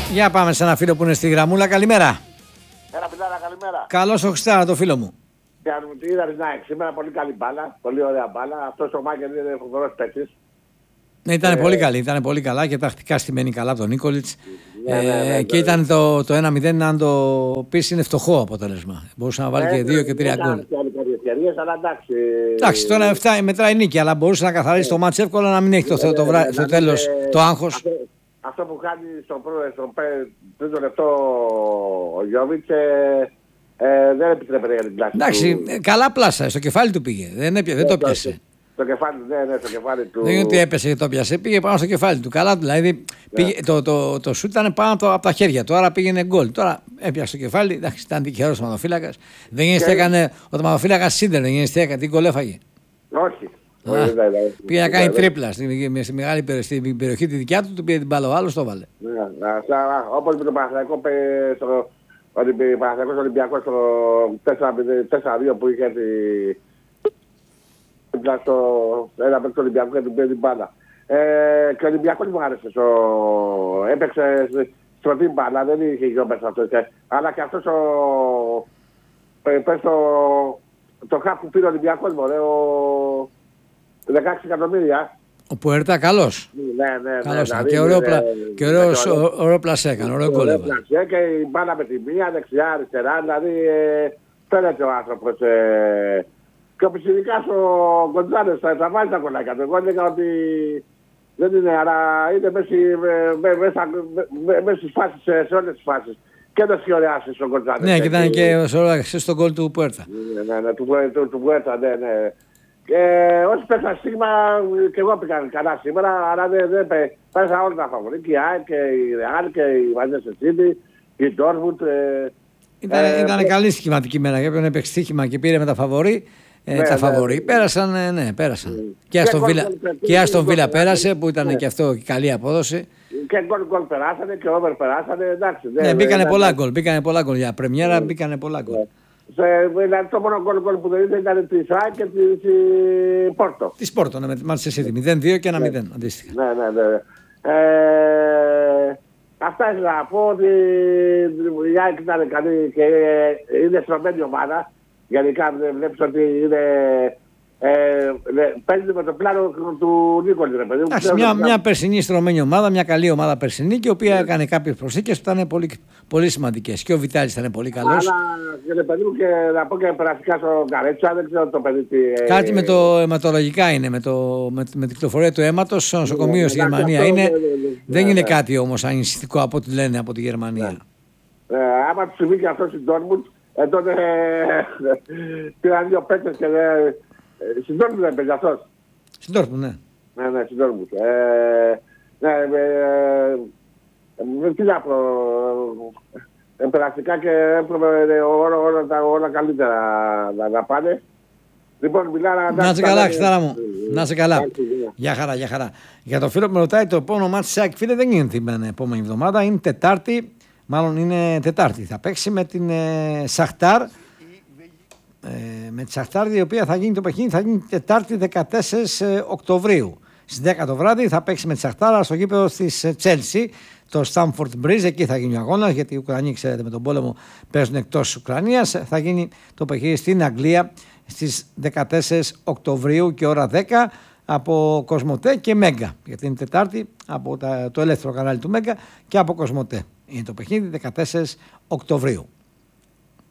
Για πάμε σε ένα φίλο που είναι στη γραμμούλα. Καλημέρα. Έλα, Πιλάρα, καλημέρα. Καλώς ο Χριστάρα, το φίλο μου. Τι είδα να σήμερα, πολύ καλή μπάλα. Πολύ ωραία μπάλα. Αυτός ο Μάγκερ είναι φοβερός παίκτης. Ναι, ήταν πολύ καλή. Ήταν πολύ καλά και τακτικά στημένη καλά από τον Νίκολιτς. Και ήταν το 1-0, αν το πεις, είναι φτωχό αποτέλεσμα. Μπορούσε να βάλει και 2 και 3 γκολ. Εντάξει, τώρα μετράει νίκη, αλλά μπορούσε να καθαρίσει το μάτς εύκολα, να μην έχει στο τέλος το άγχος. Αυτό που κάνει στο τρίτο λεπτό ο Γιώβιτς δεν επιτρέπεται για την πλάση. Εντάξει, καλά πλάσα, στο κεφάλι του πήγε. Δεν το πιάσε. Στο κεφάλι, στο κεφάλι του. Δεν είναι ότι έπεσε και το πιάσε, πήγε πάνω στο κεφάλι του. Καλά, δηλαδή το σουτ ήταν πάνω από τα χέρια του, άρα πήγαινε γκολ. Τώρα έπιασε το κεφάλι, εντάξει, ήταν τυχερός ο τερματοφύλακας. Δεν γίνεται έκανε ο τερματοφύλακας σύντερ, δεν γίνεται έκανε, τι γκολ έφαγε. Όχι. Πήγε να κάνει τρίπλα στη μεγάλη περιοχή τη δικιά του, του πήγε την μπάλα ο άλλος, το βάλε. Όπως με τον Παναθηναϊκό ο Ολυμπιακός στο 4-2 που είχε στο ένα παίκτο Ολυμπιακού και του πήρε την μπάλα. Και ο Ολυμπιακός μου άρεσε. Έπαιξε στροφή μπάλα, δεν είχε γιόμπες αυτό. Αλλά και αυτός το χαφ που πήρε ο Ολυμπιακός μου, 16 εκατομμύρια. Ο Πουέρτα καλός. Ναι. Καλός, δηλαδή, και ωραίο πλασέ έκανε, ωραίο γκολ. Και η μπάλα με τη μία, δεξιά, αριστερά, δηλαδή φαίνεται ο άνθρωπος. Και ο Πισιλικάς ο Γκοντζάλες θα βάλει τα κολλάκια του. Εγώ έλεγα ότι δεν είναι, αλλά είναι μέσα στις φάσεις, σε όλες τις φάσεις. Και δεν σχεδιάσεις ο Γκοντζάλες. Ναι, και ήταν και στον γκολ του Πουέρτα. Ναι, του Πουέρτα, ναι. Όσοι πέσαν στίγμα, και εγώ πήγαν καλά σήμερα, αλλά δεν πέσαν όλα τα φαβορί. Και η ΑΕΚ και η Ρεάλ και η Manchester City και η Dortmund. Ήταν καλή σχηματική μέρα. Για όποιον έπαιξε στοίχημα και πήρε με τα φαβορί. Τα φαβορί πέρασαν, ναι, πέρασαν. Και Άστον Βίλα πέρασε, που ήταν και αυτό καλή απόδοση. Και γκολ περάσανε και over περάσανε, εντάξει. Ναι, μπήκανε πολλά γκολ. Για πρεμιέρα μπήκανε πολλά γκολ. Δηλαδή το μόνο γκολ που δεν ήταν τη ΣΑΚ και τη Πόρτο. Τη Πόρτο, ναι, με τη Manchester City. 0-2 και 1-0 αντίστοιχα. Ναι. Αυτά ήθελα να πω ότι η ΑΕΚ ήταν καλή και είναι στρωμένη ομάδα. Γενικά βλέπεις ότι είναι. Παίζει με το πλάνο του Νίκολη, ρε παιδί μου. Μια περσινή στρωμένη ομάδα, μια καλή ομάδα περσινή και η οποία έκανε κάποιες προσθήκες που ήταν πολύ σημαντικές. Και ο Βιτάλης ήταν πολύ καλός. Αλλά και παιδί μου, και να πω και περαστικά στο Καρέτσα, δεν ξέρω το παιδί. Κάτι με το αιματολογικά είναι, με την κυκλοφορία του αίματος στο νοσοκομείο στη Γερμανία. Δεν είναι κάτι όμως ανησυχητικό από ό,τι λένε από τη Γερμανία. Άμα του συμβεί και αυτό στην Dortmund, τότε πήραν 2 παίκτες και στην Dortmund δεν παίζει αυτός. Στην Dortmund, ναι. Ναι, στην Dortmund. Τι να πω, περαστικά και έπρεπε όλα καλύτερα να πάνε. Λοιπόν, μιλάω να είσαι καλά, Χριστάρα μου. Να είσαι καλά. Γεια χαρά. Για το φίλο που με ρωτάει, το επόμενο μάτι της ΑΕΚ, φίλε, δεν είναι την επόμενη εβδομάδα, είναι Τετάρτη. Μάλλον είναι Τετάρτη. Θα παίξει με την Σαχτάρ. Με τη Σαχτάρ, η οποία θα γίνει το παιχνίδι, θα γίνει Τετάρτη 14 Οκτωβρίου. Στις 10 το βράδυ θα παίξει με τη Σαχτάρ στο γήπεδο της Τσέλσι, το Stamford Bridge. Εκεί θα γίνει ο αγώνας, γιατί οι Ουκρανοί, ξέρετε, με τον πόλεμο παίζουν εκτός της Ουκρανίας. Θα γίνει το παιχνίδι στην Αγγλία στις 14 Οκτωβρίου και ώρα 10 από Κοσμοτέ και Μέγκα. Γιατί είναι Τετάρτη από το ελεύθερο κανάλι του Μέγκα και από Κοσμοτέ. Είναι το παιχνίδι 14 Οκτωβρίου.